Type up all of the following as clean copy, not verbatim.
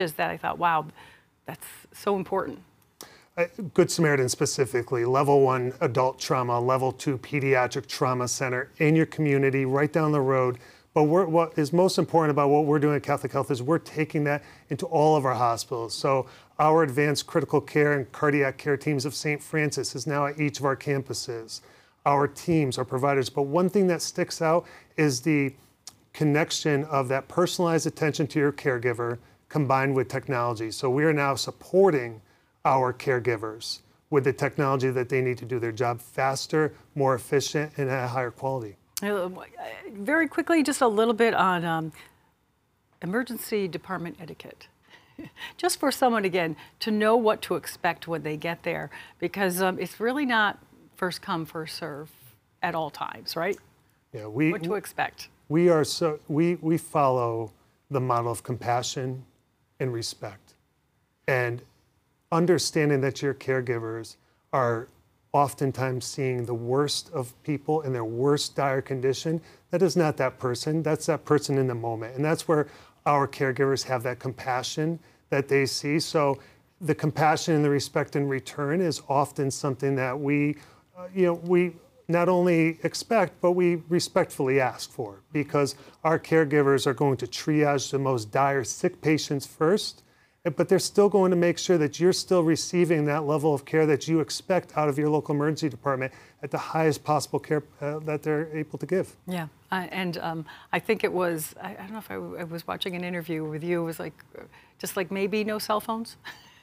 is that I thought, wow, that's so important. Good Samaritan specifically, level 1 adult trauma, level 2 pediatric trauma center in your community, right down the road. But what is most important about what we're doing at Catholic Health is we're taking that into all of our hospitals. So our advanced critical care and cardiac care teams of St. Francis is now at each of our campuses. Our teams, our providers. But one thing that sticks out is the connection of that personalized attention to your caregiver combined with technology. So we are now supporting our caregivers with the technology that they need to do their job faster, more efficient, and at a higher quality. Very quickly, just a little bit on emergency department etiquette. Just for someone, again, to know what to expect when they get there, because it's really not first come, first serve at all times, right? Yeah, what to expect. We follow the model of compassion and respect, and understanding that your caregivers are oftentimes seeing the worst of people in their worst dire condition. That is not that person, that's that person in the moment. And that's where our caregivers have that compassion that they see. So the compassion and the respect in return is often something that we not only expect, but we respectfully ask for, because our caregivers are going to triage the most dire sick patients first, but they're still going to make sure that you're still receiving that level of care that you expect out of your local emergency department at the highest possible care that they're able to give. Yeah, and I think it was, I don't know if I was watching an interview with you, it was like, just like maybe no cell phones?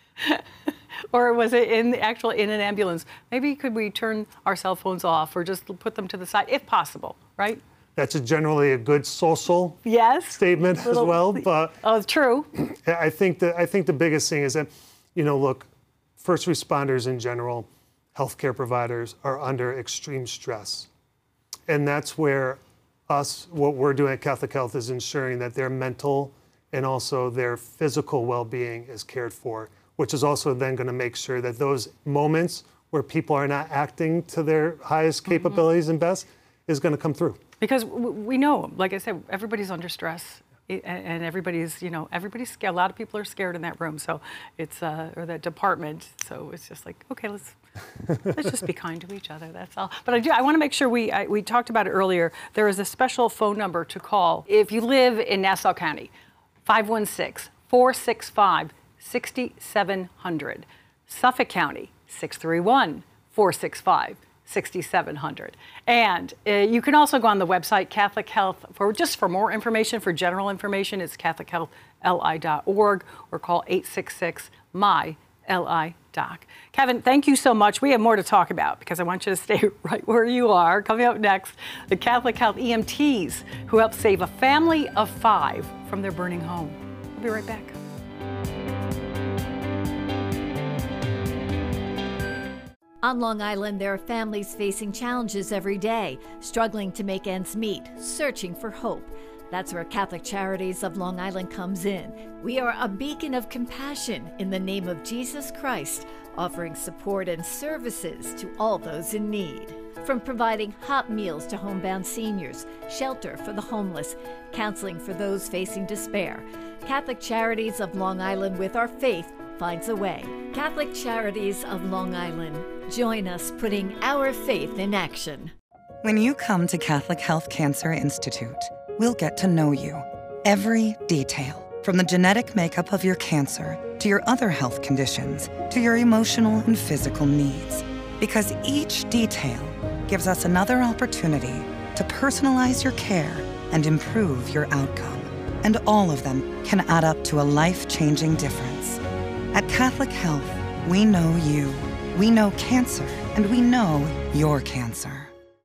Or was it in an ambulance? Maybe could we turn our cell phones off or just put them to the side, if possible, right? That's generally a good social statement as well. But it's true. I think the biggest thing is that, look, first responders in general, healthcare providers are under extreme stress, and that's where what we're doing at Catholic Health is ensuring that their mental and also their physical well-being is cared for, which is also then going to make sure that those moments where people are not acting to their highest capabilities and best is going to come through. Because we know, like I said, everybody's under stress, and everybody's scared. A lot of people are scared in that room, so it's or that department. So it's just like, okay, let's just be kind to each other. That's all. But I want to make sure we talked about it earlier. There is a special phone number to call if you live in Nassau County, 516-465-6700. Suffolk County, 631-465-6700. And you can also go on the website, Catholic Health, for more information, for general information, it's catholichealthli.org, or call 866-MY-LI-DOC. Kevin, thank you so much. We have more to talk about because I want you to stay right where you are. Coming up next, the Catholic Health EMTs who helped save a family of 5 from their burning home. We'll be right back. On Long Island, there are families facing challenges every day, struggling to make ends meet, searching for hope. That's where Catholic Charities of Long Island comes in. We are a beacon of compassion in the name of Jesus Christ, offering support and services to all those in need. From providing hot meals to homebound seniors, shelter for the homeless, counseling for those facing despair, Catholic Charities of Long Island, with our faith, finds a way. Catholic Charities of Long Island. Join us putting our faith in action. When you come to Catholic Health Cancer Institute, we'll get to know you. Every detail, from the genetic makeup of your cancer to your other health conditions to your emotional and physical needs. Because each detail gives us another opportunity to personalize your care and improve your outcome. And all of them can add up to a life-changing difference. At Catholic Health, we know you, we know cancer, and we know your cancer.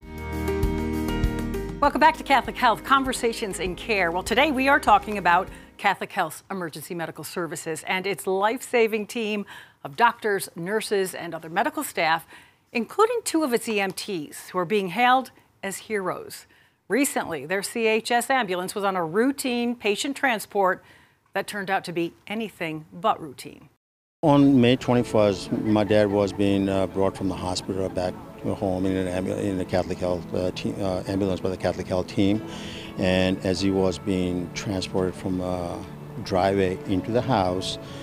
Welcome back to Catholic Health, Conversations in Care. Well, today we are talking about Catholic Health's emergency medical services and its life-saving team of doctors, nurses, and other medical staff, including 2 of its EMTs, who are being hailed as heroes. Recently, their CHS ambulance was on a routine patient transport that turned out to be anything but routine. On May 21st, my dad was being brought from the hospital back to home in a Catholic Health ambulance by the Catholic Health team. And as he was being transported from driveway into the house.